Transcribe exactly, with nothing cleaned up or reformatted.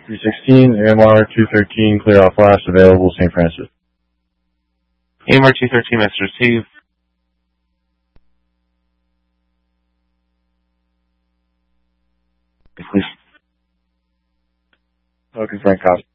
three sixteen, A M R two thirteen, clear off last, available, Saint Francis. A M R two thirteen, that's received. Please. Okay, Frank, copy.